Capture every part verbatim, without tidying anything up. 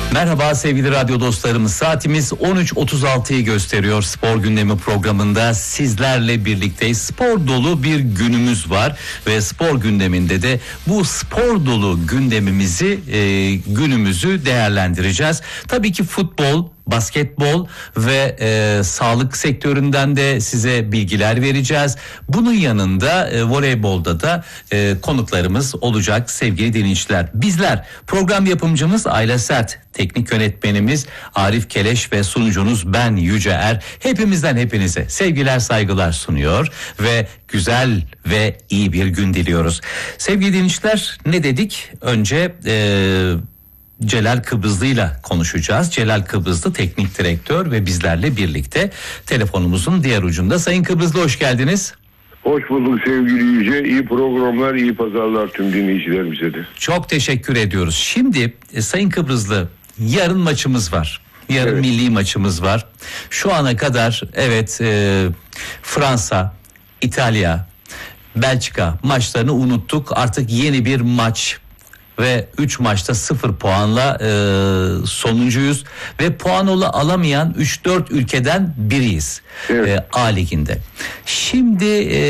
Merhaba sevgili radyo dostlarımız, saatimiz on üç otuz altıyı gösteriyor. Spor Gündemi programında sizlerle birlikteyiz. Spor dolu bir günümüz var ve spor gündeminde de bu spor dolu gündemimizi, e, günümüzü değerlendireceğiz. Tabii ki futbol, basketbol ve e, sağlık sektöründen de size bilgiler vereceğiz. Bunun yanında e, voleybolda da e, konuklarımız olacak sevgili dinleyiciler. Bizler, program yapımcımız Ayla Sert, teknik yönetmenimiz Arif Keleş ve sunucunuz ben Yüce Er. Hepimizden hepinize sevgiler, saygılar sunuyor ve güzel ve iyi bir gün diliyoruz. Sevgili dinleyiciler, ne dedik? Önce eee Celal Kıbrızlı'yla konuşacağız. Celal Kıbrızlı teknik direktör ve bizlerle birlikte telefonumuzun diğer ucunda. Sayın Kıbrızlı, hoş geldiniz. Hoş bulduk sevgili Yüce. İyi programlar, iyi pazarlar tüm dinleyicilerimize de. Çok teşekkür ediyoruz. Şimdi e, Sayın Kıbrızlı, yarın maçımız var. Yarın evet. Milli maçımız var. Şu ana kadar evet e, Fransa, İtalya, Belçika maçlarını unuttuk. Artık yeni bir maç ve üç maçta sıfır puanla e, sonuncuyuz ve puan alamayan üç dört ülkeden biriyiz evet. e, A Ligi'nde. Şimdi e,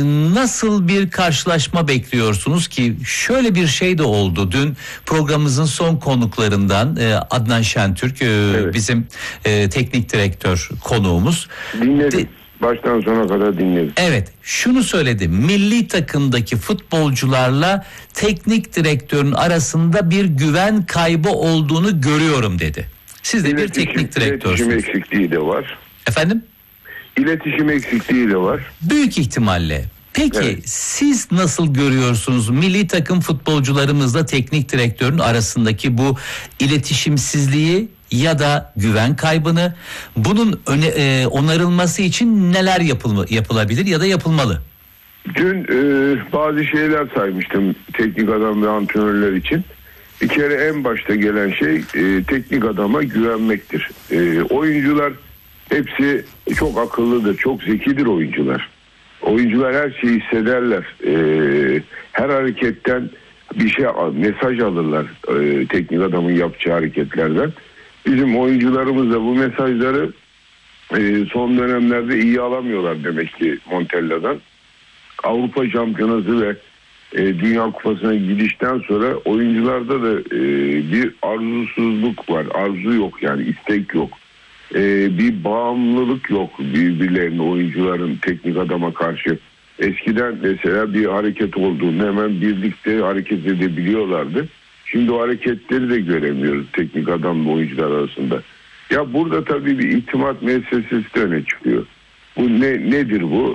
nasıl bir karşılaşma bekliyorsunuz ki? Şöyle bir şey de oldu. Dün programımızın son konuklarından e, Adnan Şentürk, e, evet. bizim e, teknik direktör konuğumuz. Dinledim. De, Baştan sona kadar dinledim. Evet, şunu söyledi. Milli takımdaki futbolcularla teknik direktörün arasında bir güven kaybı olduğunu görüyorum dedi. Siz de İletişim, bir teknik direktörsünüz. İletişim eksikliği de var. Efendim? İletişim eksikliği de var. Büyük ihtimalle. Peki evet. Siz nasıl görüyorsunuz milli takım futbolcularımızla teknik direktörün arasındaki bu iletişimsizliği ya da güven kaybını? Bunun öne, e, onarılması için neler yapılma, yapılabilir ya da yapılmalı? Dün e, bazı şeyler saymıştım teknik adam ve antrenörler için. Bir kere en başta gelen şey e, teknik adama güvenmektir. E, oyuncular hepsi çok akıllıdır, çok zekidir oyuncular. Oyuncular her şeyi hissederler. E, her hareketten bir şey, mesaj alırlar e, teknik adamın yapacağı hareketlerden. Bizim oyuncularımız da bu mesajları e, son dönemlerde iyi alamıyorlar demek ki Montella'dan. Avrupa Şampiyonası ve e, Dünya Kupası'na gidişten sonra oyuncularda da e, bir arzusuzluk var. Arzu yok, yani istek yok. E, bir bağımlılık yok birbirlerine, oyuncuların teknik adama karşı. Eskiden mesela bir hareket olduğunda hemen birlikte hareket edebiliyorlardı. Şimdi o hareketleri de göremiyoruz teknik adamla oyuncular arasında. Ya burada tabii bir itimat meselesi öne çıkıyor. Bu ne nedir bu?